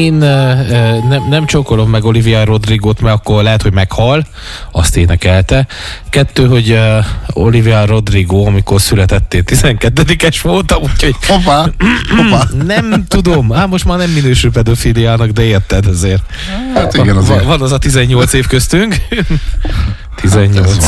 Én nem csókolom meg Olivia Rodrigot, mert akkor lehet, hogy meghal, azt énekelte. 2, hogy Olivia Rodrigo, amikor született, 12-es voltam, úgyhogy Hoppá. nem tudom. Most már nem minősül pedofiliának, de érted azért. Hát igen, azért. Van az a 18 év köztünk. 18.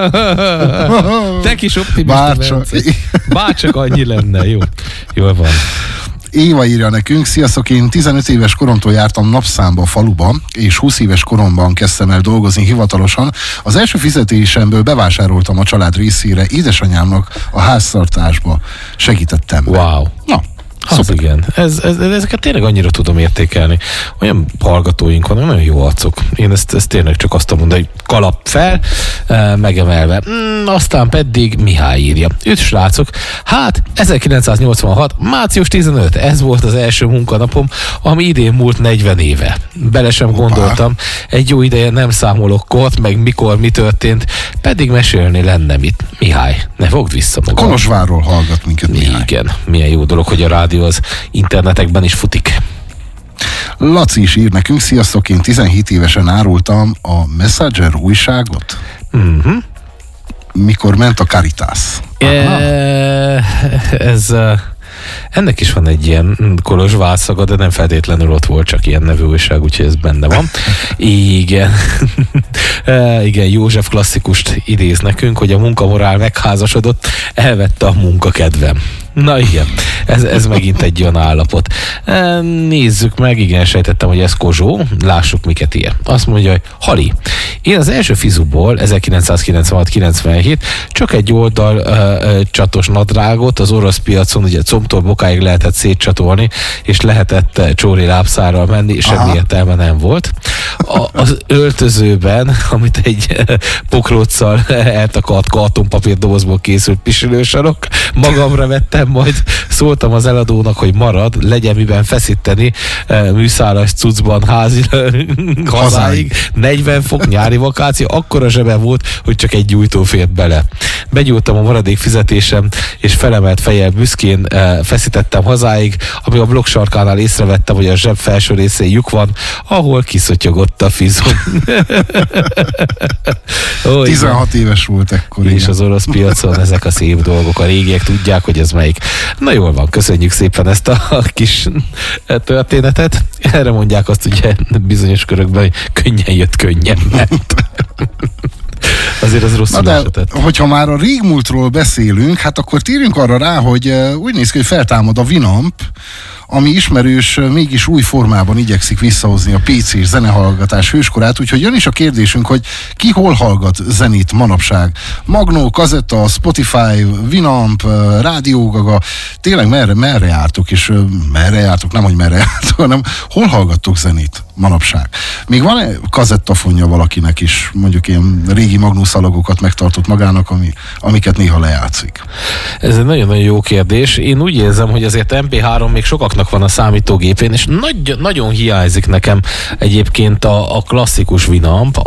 Te kis optimista. Bárcsak annyi lenne, jó. Jól van. Éva írja nekünk, sziasztok, én 15 éves koromtól jártam napszámba a faluban, és 20 éves koromban kezdtem el dolgozni hivatalosan. Az első fizetésemből bevásároltam a család részére, édesanyámnak a háztartásba segítettem. Wow. Na, az igen. Ezeket tényleg annyira tudom értékelni. Olyan hallgatóink van, nagyon jó arcok. Én ezt tényleg csak azt mondom, hogy kalap fel, megemelve. Aztán pedig Mihály írja. Üdv srácok, 1986. március 15. Ez volt az első munkanapom, ami idén múlt 40 éve. Bele sem gondoltam. Egy jó ideje nem számolok kort, meg mikor, mi történt, pedig mesélni lenne mit. Mihály, ne fogd vissza magad. Kolozsvárról hallgat minket Mihály. Igen, milyen jó dolog, hogy a rádió az internetekben is futik. Laci is ír nekünk, sziasztok, én 17 évesen árultam a Messenger újságot. Mikor ment a Caritas. Ennek is van egy ilyen Kolozsvár szaga, de nem feltétlenül ott volt csak ilyen nevű újság, úgyhogy ez benne van. Igen. Igen, József klasszikust idéz nekünk, hogy a munkamorál megházasodott, elvette a munkakedvem. Na igen, ez megint egy olyan állapot. Nézzük meg, igen, sejtettem, hogy ez Kozsó, lássuk, miket ír. Azt mondja, hogy Hali, én az első fizuból 1996-97 csak egy oldal csatos nadrágot az orosz piacon, ugye combtól bokáig lehetett szétcsatolni, és lehetett csóri lábszárral menni, semmi értelme nem volt. Az öltözőben, amit egy pokróccal eltakart kartonpapírdobozból készült pisilősarok, magamra vettem, majd szóltam az eladónak, hogy marad, legyen miben feszíteni műszálas cuccban hazáig. 40 fok nyári vakáció, akkora zsebe volt, hogy csak egy gyújtó fért bele. Begyújtam a maradék fizetésem, és felemelt fejjel büszkén feszítettem hazáig, ami a blokk sarkánál észrevettem, hogy a zseb felső részén lyuk van, ahol kiszotyogott a fizom. 16 éves volt ekkor. És az orosz piacon ezek a szép dolgok, a régiek tudják, hogy ez melyik. Na jól van, köszönjük szépen ezt a kis történetet. Erre mondják azt ugye bizonyos körökben, hogy könnyen jött, könnyen ment. Azért az rosszul esetett. Hogyha már a régmúltról beszélünk, hát akkor térjünk arra rá, hogy úgy néz ki, hogy feltámad a Winamp, ami ismerős, mégis új formában igyekszik visszahozni a PC-s zenehallgatás hőskorát, úgyhogy jön is a kérdésünk, hogy ki hol hallgat zenét manapság. Magnó, Kazetta, Spotify, Winamp, Rádió Gaga, tényleg merre jártok, és merre jártok, nem hogy merre jártok, hanem hol hallgattok zenét manapság. Még van-e kazettafonja valakinek is, mondjuk ilyen régi Magnó szalagokat megtartott magának, amiket néha lejátszik? Ez egy nagyon-nagyon jó kérdés. Én úgy érzem, hogy azért MP3 még sokaknak van a számítógépén, és nagyon hiányzik nekem egyébként a klasszikus Winamp,